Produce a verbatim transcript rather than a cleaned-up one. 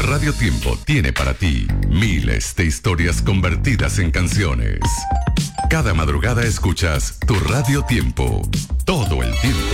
Radio Tiempo tiene para ti miles de historias convertidas en canciones. Cada madrugada escuchas tu Radio Tiempo. Todo el tiempo